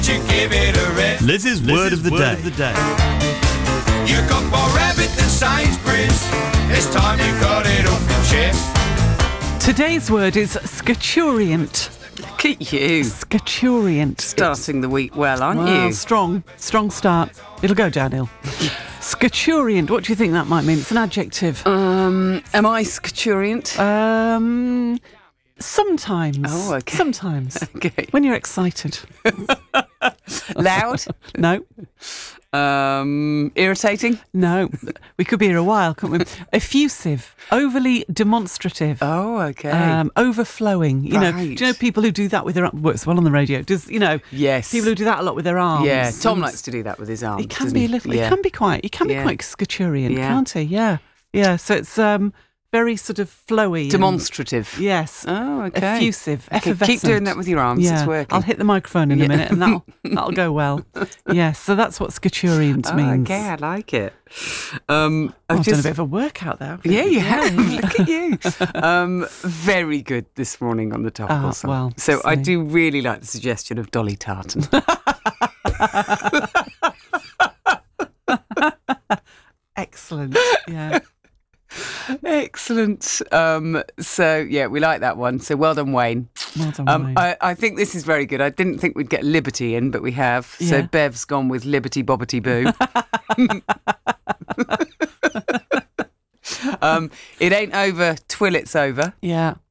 You give it a rest. Liz's word of the day. You got more rabbit than Sainsbury's. It's time you got it off your chest. Today's word is scaturiant. Look at you. Scaturiant. Starting the week well, aren't Well, you? strong start. It'll go downhill. Scaturiant. What do you think that might mean? It's an adjective. Am I scaturiant? Sometimes. Oh, okay. Sometimes. Okay. When you're excited. Loud? No. Irritating? No. We could be here a while, couldn't we? Effusive. Overly demonstrative. Oh, okay. Overflowing. You know, Right. do you know people who do that with their works well on the radio? Yes. People who do that a lot with their arms. Yeah, Tom And likes to do that with his arms. He can doesn't be he? a little. Yeah. He can be quite. He can be Yeah. quite scaturiant, Yeah. can't he? Yeah. Yeah. So it's very sort of flowy. and- Demonstrative. Yes. Oh, okay. Effusive. Okay, Effervescent. keep doing that with your arms. Yeah. It's working. I'll hit the microphone in Yeah. a minute, and that'll go well. Yes. So that's what scaturiant Oh, means. okay, I like it. I've done a bit of a workout there. Yeah, you have. Look at you. Very good this morning on the topical Oh, song. well, So I see. do really like the suggestion of Dolly Tartan. Excellent. Yeah. Excellent. So yeah, we like that one. So well done, Wayne. Well done, Wayne. I think this is very good. I didn't think we'd get Liberty in, but we have. So Yeah. Bev's gone with Liberty Bobbity Boo. It ain't over till it's over. Yeah.